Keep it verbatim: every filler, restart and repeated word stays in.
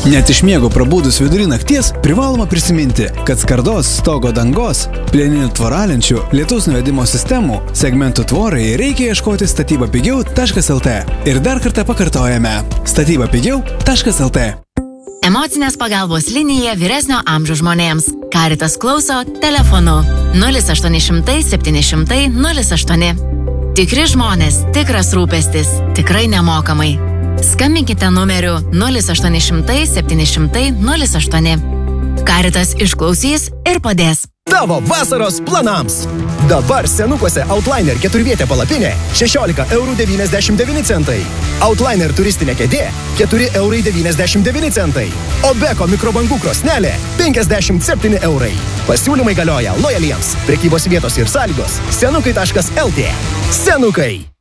Net iš miego prabūdus vidury nakties privaloma prisiminti, kad skardos, stogo dangos, plieninių tvoralenčių, lietaus nuvedimo sistemų, segmentų tvorai reikia ieškoti statyba pigiau taškas lt. Ir dar kartą pakartojame statyba pigiau taškas lt. Emocinės pagalbos linija vyresnio amžiaus žmonėms. Caritas klauso telefonu nulis aštuoni šimtai septyni šimtai nulis aštuoni. Tikri žmonės, tikras rūpestis, tikrai nemokamai. Skambinkite numeriu nulis aštuoni šimtai septyni šimtai nulis aštuoni. Caritas išklausys ir padės. Tavo vasaros planams. Dabar senukuose Outliner keturvietė palapinė šešiolika eurų devyniasdešimt devyni centai. Outliner turistinė kėdė keturi eurai devyniasdešimt devyni centai. O Beko mikrobangų krosnelė penkiasdešimt septyni eurai. Pasiūlymai galioja lojaliems. Prekybos vietos ir sąlygos senukai taškas lt. Senukai.